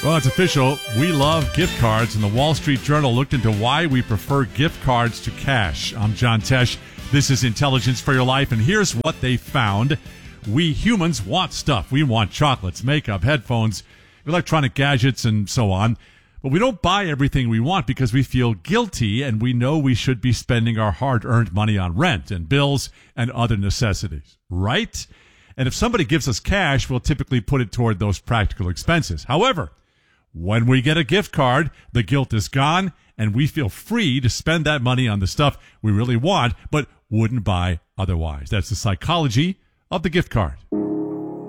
Well, it's official. We love gift cards, and the Wall Street Journal looked into why we prefer gift cards to cash. I'm John Tesh. This is Intelligence for Your Life, and here's what they found. We humans want stuff. We want chocolates, makeup, headphones, electronic gadgets, and so on. But we don't buy everything we want because we feel guilty, and we know we should be spending our hard-earned money on rent and bills and other necessities, right? And if somebody gives us cash, we'll typically put it toward those practical expenses. However, when we get a gift card, the guilt is gone, and we feel free to spend that money on the stuff we really want, but wouldn't buy otherwise. That's the psychology of the gift card.